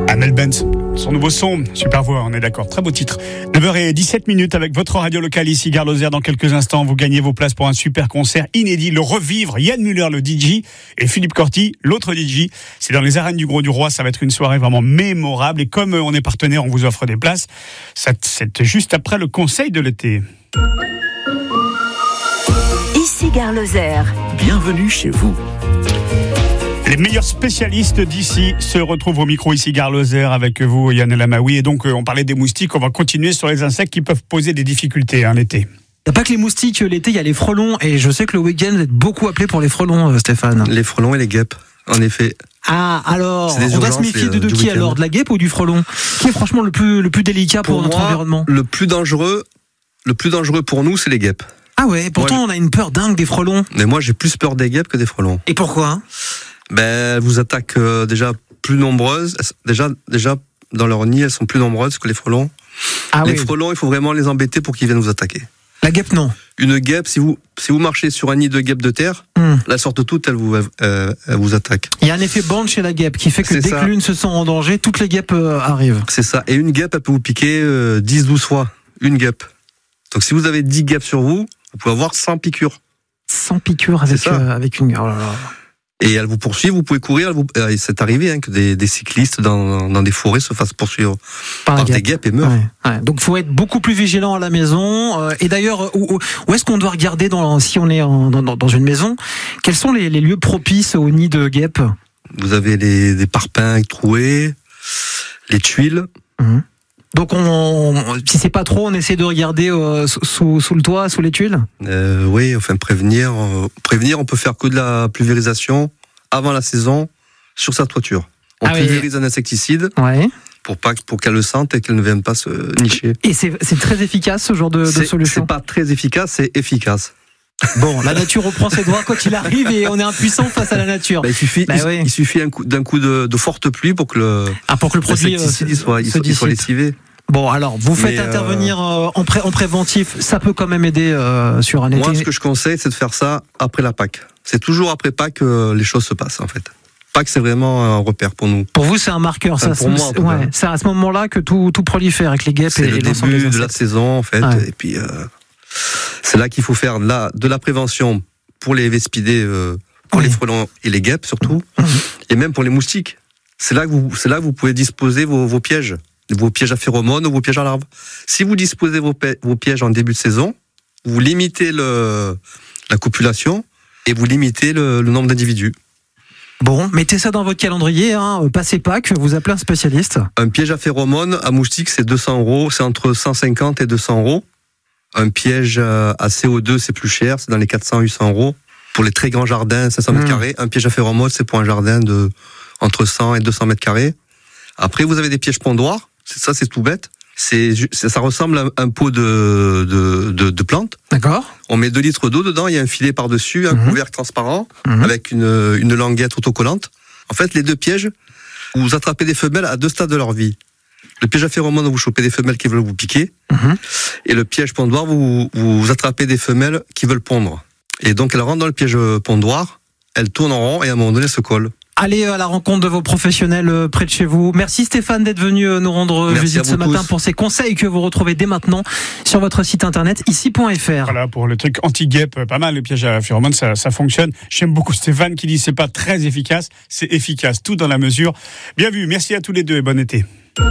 Amel Bent, son nouveau son, super voix, on est d'accord, très beau titre. 9h17 avec votre radio locale ici, Gare Lozère. Dans quelques instants, vous gagnez vos places pour un super concert inédit, le Revivre. Yann Müller, le DJ, et Philippe Corti, l'autre DJ. C'est dans les arènes du Gros du Roi, ça va être une soirée vraiment mémorable. Et comme on est partenaire, on vous offre des places. C'est juste après le conseil de l'été. Ici Gare Lozère. Bienvenue chez vous. Les meilleurs spécialistes d'ici se retrouvent au micro ici Gare Lozère avec vous, Yann Elamaoui. Et donc, on parlait des moustiques, on va continuer sur les insectes qui peuvent poser des difficultés l'été. Il n'y a pas que les moustiques, l'été, il y a les frelons. Et je sais que le week-end, vous êtes beaucoup appelé pour les frelons, Stéphane. Les frelons et les guêpes, en effet. Ah, alors, on va se méfier de qui alors? De la guêpe ou du frelon? Qui est franchement le plus délicat pour notre environnement? Le plus dangereux pour nous, c'est les guêpes. Ah ouais, pourtant on a une peur dingue des frelons. Mais moi, j'ai plus peur des guêpes que des frelons. Et pourquoi? Elles vous attaquent déjà plus nombreuses. Déjà, dans leur nid, elles sont plus nombreuses que les frelons. Ah les frelons, il faut vraiment les embêter pour qu'ils viennent vous attaquer. La guêpe, non. Une guêpe, si vous marchez sur un nid de guêpe de terre, la sorte toute, elle vous attaque. Il y a un effet bande chez la guêpe qui fait que dès que l'une se sent en danger, toutes les guêpes arrivent. C'est ça. Et une guêpe, elle peut vous piquer 10-12 fois. Une guêpe. Donc si vous avez 10 guêpes sur vous, vous pouvez avoir 100 piqûres. 100 piqûres avec une... Oh là là. Et elles vous poursuivent, vous pouvez courir. C'est arrivé que des cyclistes dans des forêts se fassent poursuivre par des guêpes et meurent. Ouais. Donc il faut être beaucoup plus vigilant à la maison. Et d'ailleurs, où est-ce qu'on doit regarder si on est dans une maison? Quels sont les lieux propices au nid de guêpes? Vous avez des parpaings troués, les tuiles. Donc si c'est pas trop, on essaie de regarder sous le toit, sous les tuiles. Oui, enfin prévenir, on peut faire que de la pulvérisation avant la saison sur sa toiture. On pulvérise un insecticide pour qu'elle le sente et qu'elle ne vienne pas se nicher. Et c'est très efficace ce genre de solution? C'est pas très efficace, c'est efficace. Bon, la nature reprend ses droits quand il arrive et on est impuissant face à la nature. Il suffit d'un coup de forte pluie pour que le produit soit lessivé. Bon, alors, vous faites intervenir en préventif, ça peut quand même aider sur un été. Moi, ce que je conseille, c'est de faire ça après la Pâques. C'est toujours après Pâques que les choses se passent, en fait. Pâques, c'est vraiment un repère pour nous. Pour vous, c'est un marqueur, ça. Pour moi, c'est à ce moment-là que tout prolifère avec les guêpes et l'ensemble des insectes. C'est le début de la saison, en fait. Ouais. Et puis, c'est là qu'il faut faire de la prévention pour les vespidés, pour les frelons et les guêpes, surtout. Et même pour les moustiques. C'est là que vous pouvez disposer vos pièges. Vos pièges à phéromones ou vos pièges à larves. Si vous disposez vos pièges en début de saison, vous limitez la copulation et vous limitez le nombre d'individus. Bon, mettez ça dans votre calendrier, passez Pâques, vous appelez un spécialiste. Un piège à phéromones à moustiques, c'est 200 €, c'est entre 150 et 200 €. Un piège à CO2, c'est plus cher, c'est dans les 400-800 €. Pour les très grands jardins, 500 mètres carrés, un piège à phéromones, c'est pour un jardin de entre 100 et 200 mètres carrés. Après, vous avez des pièges pondoirs. C'est tout bête. Ça ressemble à un pot de plantes. D'accord. On met 2 litres d'eau dedans, il y a un filet par-dessus, un couvercle transparent, avec une languette autocollante. En fait, les 2 pièges, vous attrapez des femelles à 2 stades de leur vie. Le piège à phéromones, vous chopez des femelles qui veulent vous piquer. Et le piège pondoir, vous attrapez des femelles qui veulent pondre. Et donc, elles rentrent dans le piège pondoir, elles tournent en rond et à un moment donné, elles se collent. Allez à la rencontre de vos professionnels près de chez vous. Merci Stéphane d'être venu nous rendre visite ce matin pour ces conseils que vous retrouvez dès maintenant sur votre site internet ici.fr. Voilà, pour le truc anti-guêpe, pas mal, le piège à phéromones, ça fonctionne. J'aime beaucoup Stéphane qui dit c'est pas très efficace, c'est efficace, tout dans la mesure. Bien vu, merci à tous les deux et bon été.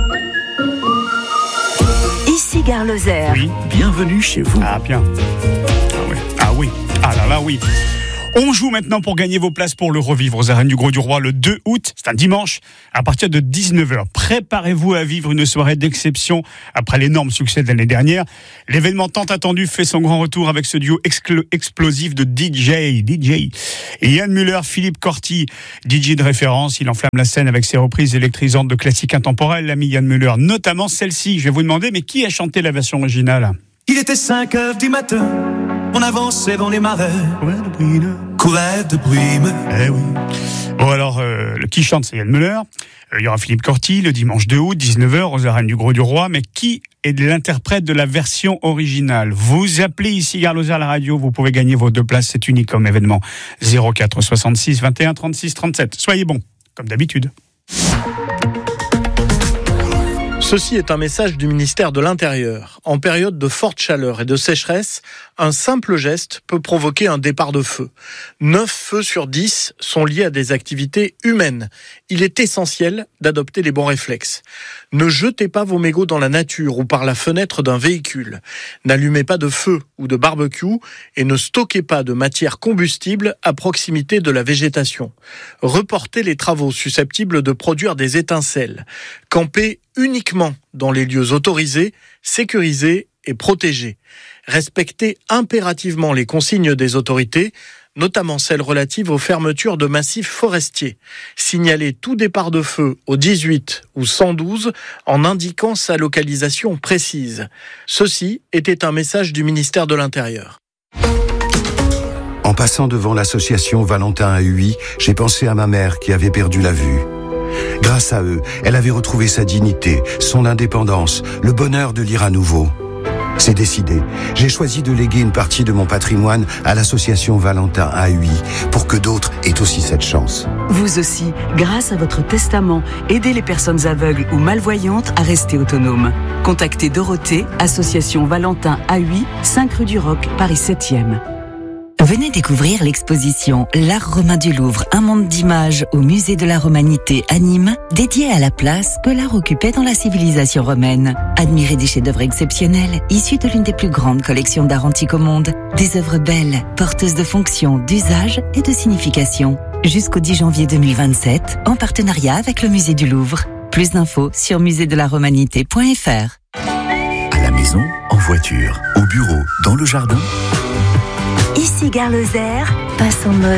Ici Gare Lozère. Oui, bienvenue chez vous. Ah bien. Ah oui. Ah là oui. On joue maintenant pour gagner vos places pour le Revivre aux arènes du Gros du Roi le 2 août. C'est un dimanche à partir de 19h. Préparez-vous à vivre une soirée d'exception après l'énorme succès de l'année dernière. L'événement tant attendu fait son grand retour avec ce duo explosif de DJ. Et Yann Müller, Philippe Corti, DJ de référence. Il enflamme la scène avec ses reprises électrisantes de classiques intemporels. L'ami Yann Müller, notamment celle-ci. Je vais vous demander, mais qui a chanté la version originale? Il était 5h du matin. On avançait dans les marais, courait de brume. Eh oui. Bon alors, qui chante, c'est Yann Müller. Il y aura Philippe Corti le dimanche 2 août, 19h, aux arènes du Gros du Roi. Mais qui est l'interprète de la version originale? Vous appelez ici Gare Lozère à la radio, vous pouvez gagner vos 2 places, c'est unique comme événement. 04 66 21 36 37. Soyez bons, comme d'habitude. Ceci est un message du ministère de l'Intérieur. En période de forte chaleur et de sécheresse, un simple geste peut provoquer un départ de feu. 9 feux sur 10 sont liés à des activités humaines. Il est essentiel d'adopter les bons réflexes. Ne jetez pas vos mégots dans la nature ou par la fenêtre d'un véhicule. N'allumez pas de feu ou de barbecue et ne stockez pas de matière combustible à proximité de la végétation. Reportez les travaux susceptibles de produire des étincelles. Campez uniquement dans les lieux autorisés, sécurisés et protégés. Respectez impérativement les consignes des autorités, notamment celles relatives aux fermetures de massifs forestiers. Signalez tout départ de feu au 18 ou 112 en indiquant sa localisation précise. Ceci était un message du ministère de l'Intérieur. En passant devant l'association Valentin à Huy, j'ai pensé à ma mère qui avait perdu la vue. Grâce à eux, elle avait retrouvé sa dignité, son indépendance, le bonheur de lire à nouveau. C'est décidé. J'ai choisi de léguer une partie de mon patrimoine à l'association Valentin à Huy pour que d'autres aient aussi cette chance. Vous aussi, grâce à votre testament, aidez les personnes aveugles ou malvoyantes à rester autonomes. Contactez Dorothée, association Valentin à Huy, 5 rue du Roc, Paris 7e. Venez découvrir l'exposition L'Art romain du Louvre, un monde d'images au musée de la Romanité à Nîmes, dédié à la place que l'art occupait dans la civilisation romaine. Admirez des chefs-d'œuvre exceptionnels, issus de l'une des plus grandes collections d'art antique au monde. Des œuvres belles, porteuses de fonctions, d'usage et de signification. Jusqu'au 10 janvier 2027, en partenariat avec le musée du Louvre. Plus d'infos sur muséedelaromanité.fr. À la maison, en voiture, au bureau, dans le jardin. Ici Gare Lozère, passe en mode